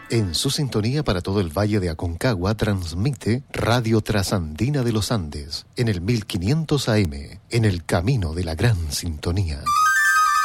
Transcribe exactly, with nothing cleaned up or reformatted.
En su sintonía para todo el Valle de Aconcagua transmite Radio Trasandina de los Andes en el mil quinientos A M, en el camino de la gran sintonía.